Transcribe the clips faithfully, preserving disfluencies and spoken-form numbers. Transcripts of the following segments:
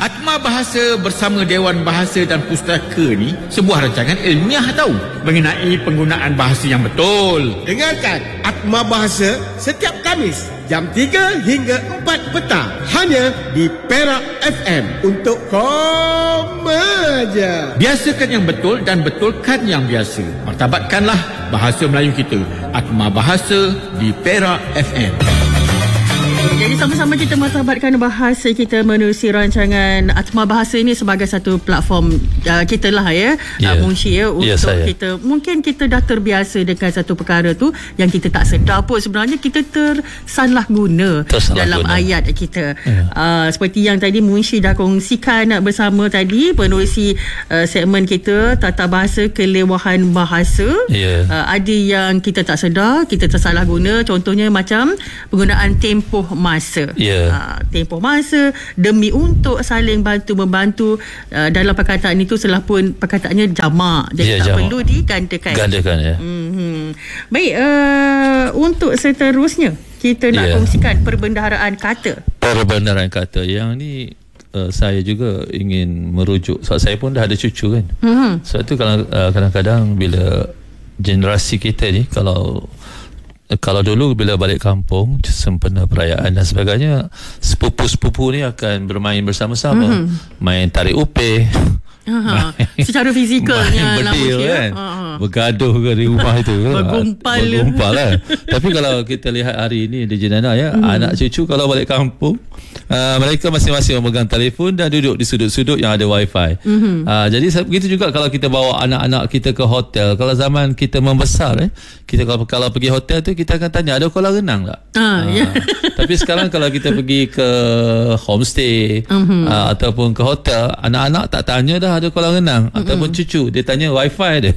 Atma Bahasa bersama Dewan Bahasa dan Pustaka ni sebuah rancangan ilmiah tahu mengenai penggunaan bahasa yang betul. Dengarkan Atma Bahasa setiap Khamis jam tiga hingga empat petang hanya di Perak F M untuk koma je. Biasakan yang betul dan betulkan yang biasa. Martabatkanlah bahasa Melayu kita. Atma Bahasa di Perak F M. Jadi sama-sama kita martabatkan bahasa kita menerusi rancangan Atma Bahasa ini sebagai satu platform uh, kita lah ya, yeah. uh, Munshi ya, untuk yeah, kita, mungkin kita dah terbiasa dengan satu perkara tu yang kita tak sedar pun sebenarnya kita tersalah guna tersalah dalam guna. ayat kita. Yeah. Uh, seperti yang tadi Munshi dah kongsikan bersama tadi, penerusi uh, segmen kita Tata Bahasa Kelewahan Bahasa. Yeah. Uh, ada yang kita tak sedar, kita tersalah guna. Contohnya macam penggunaan tempoh masa. Yeah. Uh, tempoh masa demi untuk saling bantu-membantu. Uh, dalam perkataan itu setelah pun perkataannya jamak. Jadi yeah, tak jamak. perlu digandakan. Gandakan ya. Mm-hmm. Baik, uh, untuk seterusnya kita nak yeah. kongsikan perbendaharaan kata. Perbendaharaan kata yang ni uh, saya juga ingin merujuk sebab saya pun dah ada cucu kan. Mm-hmm. Sebab tu kalau uh, kadang-kadang bila generasi kita ni kalau Kalau dulu bila balik kampung sempena perayaan dan sebagainya, sepupu-sepupu ni akan bermain bersama-sama, mm-hmm. main tarik upih, Aha. secara fizikalnya main bedil kan, Aha. bergaduh ke di rumah itu bergumpal bergumpal lah. Tapi kalau kita lihat hari ini di Jenana ya, mm-hmm. anak cucu kalau balik kampung, uh, mereka masing-masing memegang telefon dan duduk di sudut-sudut yang ada wifi. Mm-hmm. uh, jadi begitu juga kalau kita bawa anak-anak kita ke hotel. Kalau zaman kita membesar eh, kita kalau, kalau pergi hotel tu kita akan tanya ada kolam renang tak? Ah, uh, yeah. Tapi sekarang kalau kita pergi ke homestay, mm-hmm. uh, ataupun ke hotel, anak-anak tak tanya dah ada kolam renang, mm-hmm. ataupun cucu dia tanya wifi dia.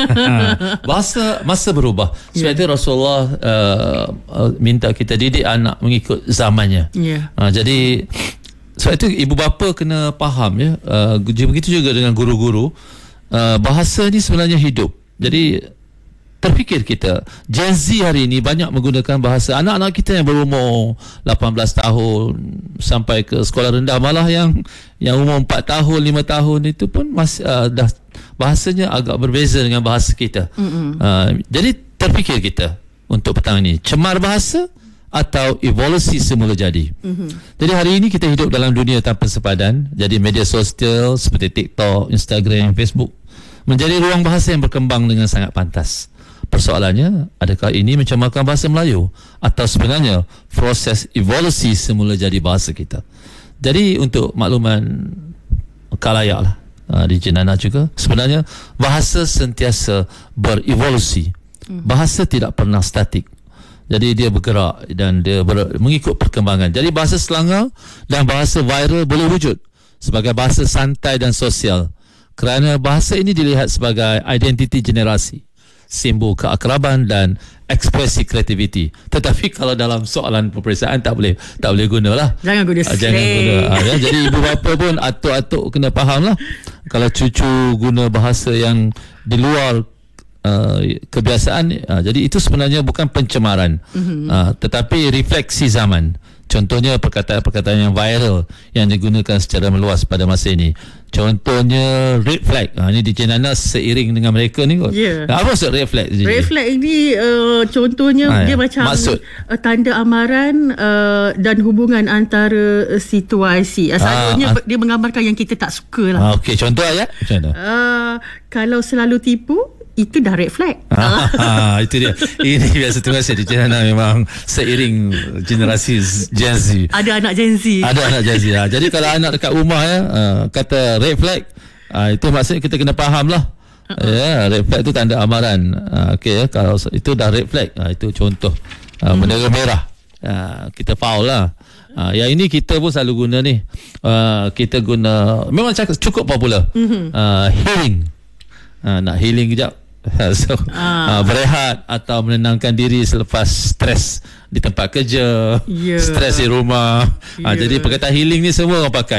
Bahasa masa berubah. Sebab yeah. itu Rasulullah uh, uh, minta kita didik anak mengikut zamannya. Yeah. Uh, jadi sebab itu ibu bapa kena faham ya. Uh, begitu juga dengan guru-guru. Uh, bahasa ni sebenarnya hidup. Jadi terfikir kita Gen Z hari ini banyak menggunakan bahasa. Anak-anak kita yang berumur lapan belas tahun sampai ke sekolah rendah, malah yang yang umur empat tahun, lima tahun itu pun masih uh, dah bahasanya agak berbeza dengan bahasa kita. Mm-hmm. Uh, jadi terfikir kita untuk petang ini, cemar bahasa atau evolusi semula jadi. Mm-hmm. Jadi hari ini kita hidup dalam dunia tanpa sepadan. Jadi media sosial seperti TikTok, Instagram, Facebook menjadi ruang bahasa yang berkembang dengan sangat pantas. Persoalannya, adakah ini mencemarkan bahasa Melayu atau sebenarnya proses evolusi semula jadi bahasa kita? Jadi untuk makluman khalayak lah, uh, di Jenana juga, sebenarnya bahasa sentiasa berevolusi. Bahasa tidak pernah statik. Jadi dia bergerak dan dia ber, mengikut perkembangan. Jadi bahasa Selangor dan bahasa viral boleh wujud sebagai bahasa santai dan sosial kerana bahasa ini dilihat sebagai identiti generasi, simbol keakraban dan ekspresi kreativiti. Tetapi kalau dalam soalan peperiksaan tak boleh tak boleh guna lah. Jangan guna slang. Jangan guna. Ha, ya. Jadi ibu bapa pun atuk-atuk kena faham lah. Kalau cucu guna bahasa yang di luar uh, kebiasaan, uh, jadi itu sebenarnya bukan pencemaran, mm-hmm. uh, tetapi refleksi zaman. Contohnya perkataan-perkataan yang viral yang digunakan secara meluas pada masa ini. Contohnya red flag. Ha, ini di Jenana seiring dengan mereka ni kot. Yeah. Apa maksud red flag? Red flag ini uh, contohnya ha, dia ya. macam uh, tanda amaran uh, dan hubungan antara uh, situasi. Uh, Selalunya ha, dia menggambarkan yang kita tak suka lah. Ha, Okey, contoh ayat? Macam mana? Uh, kalau selalu tipu, itu dah red flag. Ah, itu dia. Ini biasa tugas saya di Jenana memang seiring generasi Gen Z. Ada anak Gen Z. Ada anak Gen Z. Ha. Jadi kalau anak dekat rumah ya, uh, kata red flag, uh, itu maksudnya kita kena faham lah. Uh-uh. Ya, yeah, red flag tu tanda amaran. Uh, Okey, ya, kalau itu dah red flag, uh, itu contoh uh, hmm. bendera merah. Uh, kita foul lah. Uh, yang ini kita pun selalu guna ni. Uh, kita guna memang cukup popular. Mm-hmm. Uh, healing. Uh, nak healing kejap. So, ah. uh, berehat atau menenangkan diri selepas stres di tempat kerja, yeah. stres di rumah. Yeah. Uh, jadi perkataan healing ni semua orang pakai.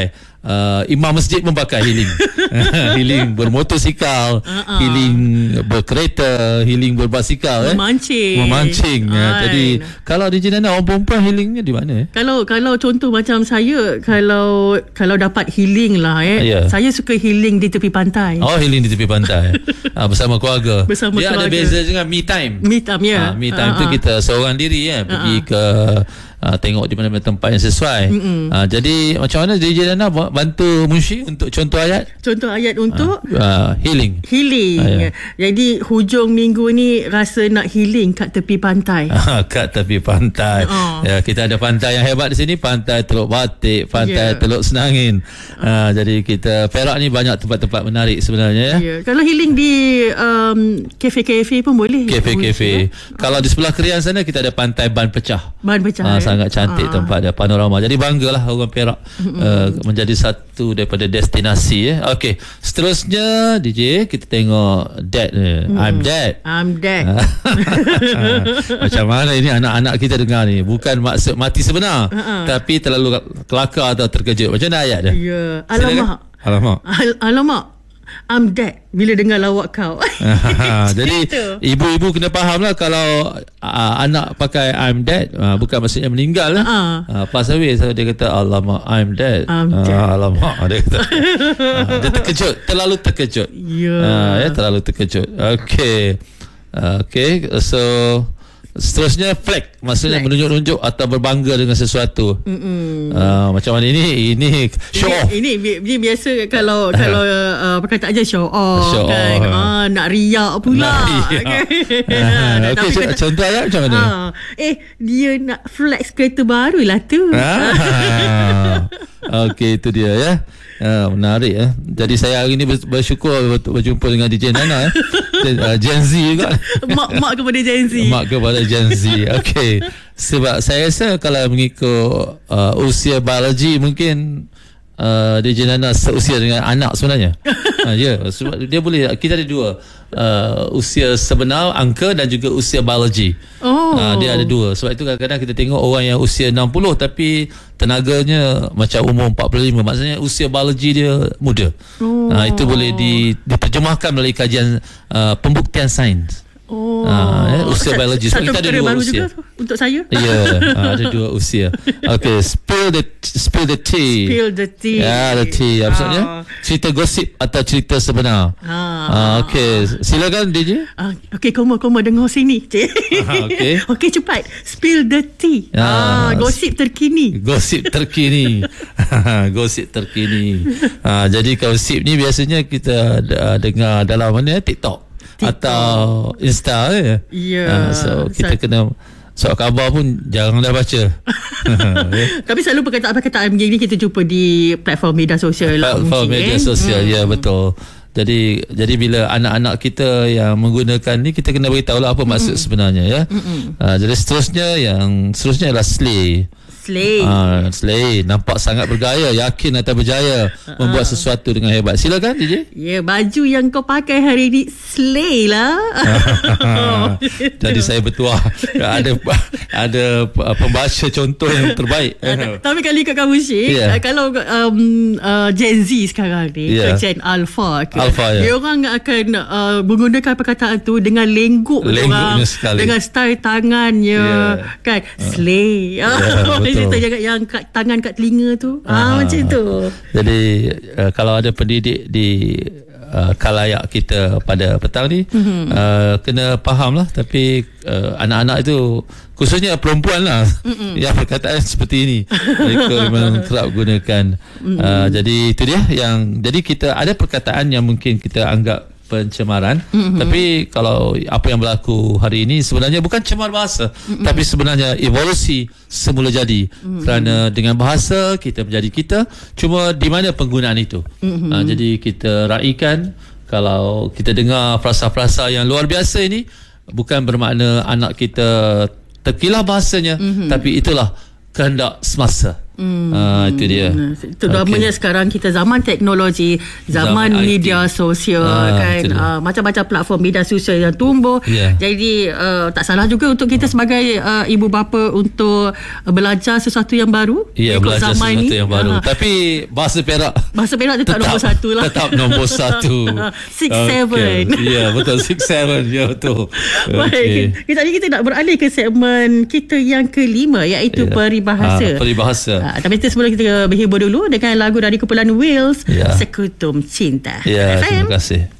uh, imam masjid pun pakai healing. Healing bermotosikal, uh-uh. healing berkereta, healing berbasikal, memancing, eh? memancing. Ya. Jadi kalau di Nana orang perempuan healingnya di mana? Eh? Kalau kalau contoh macam saya, kalau kalau dapat healing lah, eh, yeah. saya suka healing di tepi pantai. Oh, healing di tepi pantai. ha, bersama keluarga. Bersama dia keluarga. Ada beza dengan me time. Me time, ya. Yeah. Ha, me time uh-huh. tu kita seorang diri, ya, pergi uh-huh. ke Uh, tengok di mana-mana tempat yang sesuai. uh, Jadi macam mana D J Nana bantu Munshi untuk contoh ayat? Contoh ayat untuk uh, uh, healing. Healing. uh, yeah. Jadi hujung minggu ni rasa nak healing kat tepi pantai. Kat tepi pantai. uh. Ya, kita ada pantai yang hebat di sini. Pantai Teluk Batik, Pantai yeah. Teluk Senangin. uh, Jadi kita Perak ni banyak tempat-tempat menarik sebenarnya, ya. yeah. Kalau healing di um, kafe-kafe pun boleh. Kafe-kafe. Ya. Kalau di sebelah Kerian sana kita ada Pantai Ban Pecah. Ban Pecah. uh, Sangat cantik uh. tempat dia, panorama. Jadi banggalah orang Perak mm-hmm. uh, menjadi satu daripada destinasi, ya. Okey, seterusnya D J kita tengok Dad ni. Mm. I'm Dad. I'm Dad. Macam mana ini anak-anak kita dengar ni? Bukan maksud mati sebenar, uh-uh. tapi terlalu kelakar atau terkejut. Macam mana ayat dia? Ya, yeah. Alamak. Alamak. Al- alamak. I'm dead bila dengar lawak kau. Jadi ibu-ibu kena faham lah kalau uh, anak pakai I'm dead, uh, bukan maksudnya meninggal lah. uh. uh, Pas away so dia kata alamak I'm dead, I'm uh, dead. Alamak dia kata uh, dia terkejut, terlalu terkejut, yeah. uh, ya, terlalu terkejut. Okay, uh, okay. So seterusnya flag, maksudnya flag. Menunjuk-nunjuk atau berbangga dengan sesuatu. Uh, macam mana ini? Ini show off. Ini, ini, ini biasa kalau kalau uh, perkataan je show off, show kan. off. Ah, nak riak pula. Okey, okay, contoh ayat macam mana? Ah, eh, dia nak flex kereta baru lah tu. Ah, Okey, itu dia, ya. Ah, menarik, ya. Jadi saya hari ini bersyukur berjumpa dengan D J Nana, ya. Gen Z juga. Mak-mak kepada Gen Z. Mak kepada Gen Z. Okey. Sebab saya rasa kalau mengikut uh, usia biologi mungkin uh, D J Nana seusia dengan anak sebenarnya. uh, ya, yeah. Sebab dia boleh, kita ada dua. Uh, usia sebenar angka dan juga usia biologi. Oh. Uh, dia ada dua. Sebab itu kadang-kadang kita tengok orang yang usia enam puluh tapi tenaganya macam umur empat puluh lima. Maksudnya usia biologi dia muda. Oh. Uh, itu boleh di, diterjemahkan melalui kajian uh, pembuktian sains. Oh, uh, ya, usia biologi. Satu kita ada dua baru usia juga untuk saya. Ya, yeah, uh, ada dua usia. Okay, spill the spill the tea. Spill the tea. Ya, yeah, the tea. Uh. Maksudnya cerita gosip atau cerita sebenar. Uh. Uh, okay, silakan D J. Uh, okay, koma koma dengar sini. uh, okay. Okay, cepat. Spill the tea. Uh, uh, gosip terkini. Gosip terkini. Gosip terkini. Uh, jadi gosip ni biasanya kita uh, dengar dalam mana? TikTok. TikTok. Atau Insta, ya. Yeah. Uh, so kita Sa- kena surat khabar pun jarang dah baca. Okay. Tapi selalu perkataan-perkataan begini kita jumpa di platform media sosial. Platform lah, media eh? sosial, hmm. ya, betul. Jadi jadi bila anak-anak kita yang menggunakan ni, kita kena beritahu lah apa maksud mm-hmm. sebenarnya, ya. Mm-hmm. Uh, jadi seterusnya yang seterusnya adalah slay. Slay. Uh, slay. Nampak sangat bergaya, yakin atau berjaya uh-uh. membuat sesuatu dengan hebat. Silakan D J. Ya, yeah, baju yang kau pakai hari ni slay lah. Jadi saya bertuah ada ada pembaca contoh yang terbaik. Uh, tapi kali kat kamu Syed, yeah. uh, kalau um, uh, Gen Z sekarang ni, yeah. Gen Alpha ke, Alpha, yeah. dia orang akan uh, menggunakan perkataan tu dengan lengguk, orang, dengan style tangannya, yeah. kan, slay. Yeah, cerita jangan yang kat tangan kat telinga tu. Ah, ah macam tu. Jadi uh, kalau ada pendidik di uh, kalayak kita pada petang ni, mm-hmm. uh, kena faham lah. Tapi uh, anak-anak itu, khususnya perempuan lah, mm-hmm. yang perkataan seperti ini mereka memang kerap gunakan. Mm-hmm. uh, Jadi itu dia yang, jadi kita ada perkataan yang mungkin kita anggap pencemaran, mm-hmm. tapi kalau apa yang berlaku hari ini sebenarnya bukan cemar bahasa, mm-hmm. tapi sebenarnya evolusi semula jadi, mm-hmm. kerana dengan bahasa kita menjadi kita, cuma di mana penggunaan itu. mm-hmm. uh, jadi kita raikan, kalau kita dengar frasa-frasa yang luar biasa ini, bukan bermakna anak kita terkilah bahasanya, mm-hmm. tapi itulah kehendak semasa. Hmm. Uh, itu dia. Terutamanya okay. sekarang kita zaman teknologi, zaman, zaman media sosial uh, kan, uh, macam-macam platform media sosial yang tumbuh. Yeah. Jadi uh, tak salah juga untuk kita sebagai uh, ibu bapa untuk uh, belajar sesuatu yang baru. Ya, yeah, belajar zaman sesuatu ni. yang baru. Uh, Tapi bahasa Perak. Bahasa Perak tetap, tetap nombor satu lah. Tetap nombor satu. Six okay. seven. Ya, yeah, betul. Six seven. Ya, betul. Baik. Okay. Tadi kita nak beralih ke segmen kita yang kelima, iaitu yeah. peribahasa. Uh, peribahasa. Uh, tapi itu sebelum kita berhibur dulu dengan lagu dari kumpulan Wheels, yeah. Sekutum Cinta. Ya, yeah, terima kasih.